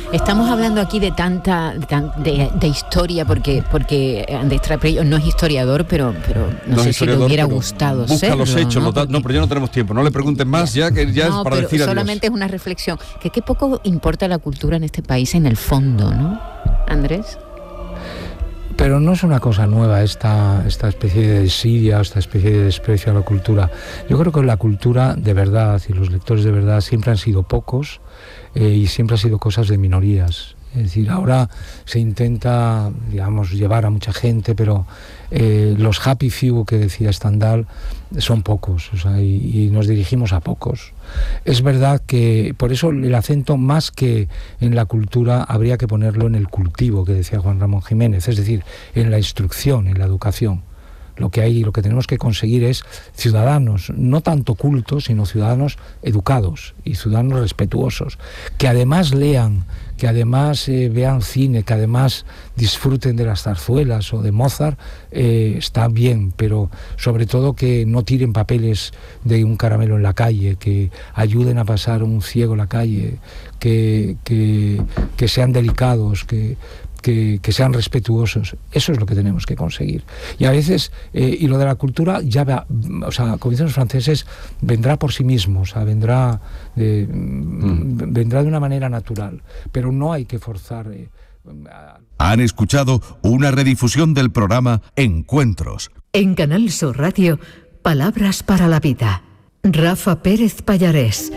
Estamos hablando aquí de de historia, porque Andrés Trapello no es historiador, pero no sé si le hubiera gustado busca serlo, los hechos, ¿no? No, pero ya no tenemos tiempo, no le pregunten más, ya que ya No, es para pero decir adiós. solamente es una reflexión, que qué poco importa la cultura en este país en el fondo, ¿no, Andrés? Pero no es una cosa nueva esta especie de desidia, esta especie de desprecio a la cultura. Yo creo que la cultura de verdad y los lectores de verdad siempre han sido pocos y siempre han sido cosas de minorías. Es decir, ahora se intenta, digamos, llevar a mucha gente, pero los happy few que decía Stendhal son pocos, o sea, y nos dirigimos a pocos. Es verdad que por eso el acento, más que en la cultura, habría que ponerlo en el cultivo, que decía Juan Ramón Jiménez, es decir, en la instrucción, en la educación. Lo que tenemos que conseguir es ciudadanos, no tanto cultos, sino ciudadanos educados y ciudadanos respetuosos, que además lean, que además vean cine, que además disfruten de las zarzuelas o de Mozart, está bien, pero sobre todo que no tiren papeles de un caramelo en la calle, que ayuden a pasar un ciego en la calle, que sean delicados, que sean respetuosos. Eso es lo que tenemos que conseguir. Y a veces, y lo de la cultura, ya va, o sea, como dicen los franceses, vendrá por sí mismo, o sea, vendrá de una manera natural, pero no hay que forzar. Han escuchado una redifusión del programa Encuentros. En Canal Sur Radio, Palabras para la Vida. Rafa Pérez Pallarés.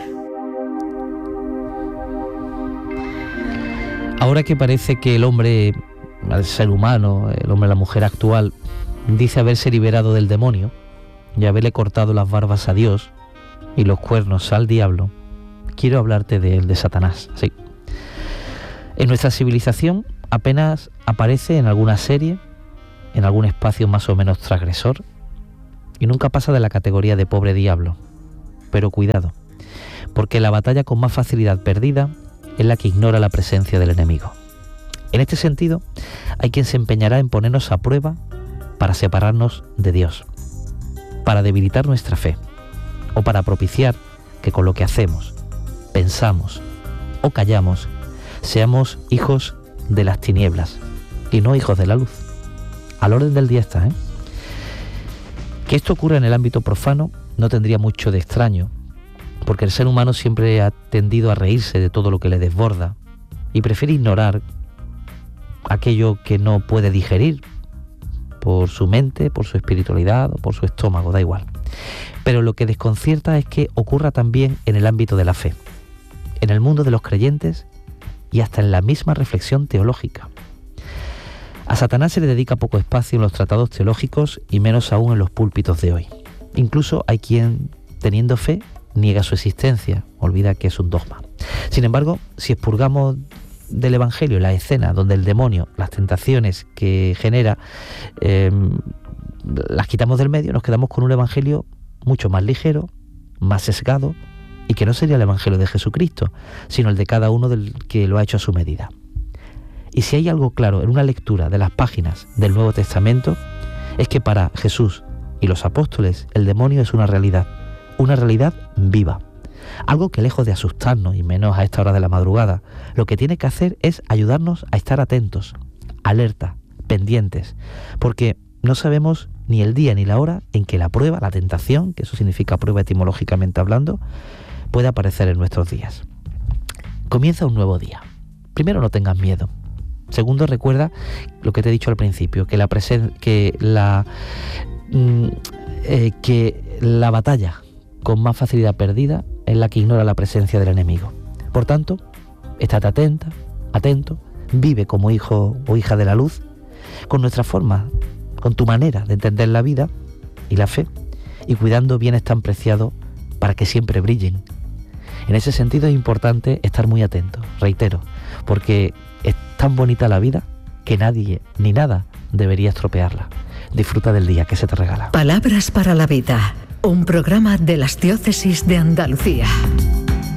Ahora que parece que el hombre, el ser humano, el hombre, la mujer actual, dice haberse liberado del demonio y haberle cortado las barbas a Dios y los cuernos al diablo, quiero hablarte de Satanás. Sí. En nuestra civilización apenas aparece en alguna serie, en algún espacio más o menos transgresor, y nunca pasa de la categoría de pobre diablo. Pero cuidado, porque la batalla con más facilidad perdida es la que ignora la presencia del enemigo. En este sentido, hay quien se empeñará en ponernos a prueba para separarnos de Dios, para debilitar nuestra fe, o para propiciar que con lo que hacemos, pensamos o callamos, seamos hijos de las tinieblas y no hijos de la luz. Al orden del día está, Que esto ocurra en el ámbito profano no tendría mucho de extraño, porque el ser humano siempre ha tendido a reírse de todo lo que le desborda y prefiere ignorar aquello que no puede digerir por su mente, por su espiritualidad o por su estómago, da igual. Pero lo que desconcierta es que ocurra también en el ámbito de la fe, en el mundo de los creyentes y hasta en la misma reflexión teológica. A Satanás se le dedica poco espacio en los tratados teológicos y menos aún en los púlpitos de hoy. Incluso hay quien, teniendo fe, niega su existencia, olvida que es un dogma. Sin embargo, si expurgamos del Evangelio la escena donde el demonio, las tentaciones que genera, las quitamos del medio, nos quedamos con un Evangelio mucho más ligero, más sesgado, y que no sería el Evangelio de Jesucristo, sino el de cada uno del que lo ha hecho a su medida. Y si hay algo claro en una lectura de las páginas del Nuevo Testamento, es que para Jesús y los apóstoles el demonio es una realidad viva. Algo que, lejos de asustarnos, y menos a esta hora de la madrugada, lo que tiene que hacer es ayudarnos a estar atentos, alerta, pendientes, porque no sabemos ni el día ni la hora en que la prueba, la tentación, que eso significa prueba etimológicamente hablando, puede aparecer en nuestros días. Comienza un nuevo día. Primero, no tengas miedo. Segundo, recuerda lo que te he dicho al principio, que la batalla con más facilidad perdida es la que ignora la presencia del enemigo. Por tanto, estate atento, vive como hijo o hija de la luz, con nuestra forma, con tu manera de entender la vida y la fe, y cuidando bienes tan preciados para que siempre brillen. En ese sentido es importante estar muy atento, reitero, porque es tan bonita la vida que nadie ni nada debería estropearla. Disfruta del día que se te regala. Palabras para la Vida, un programa de las Diócesis de Andalucía.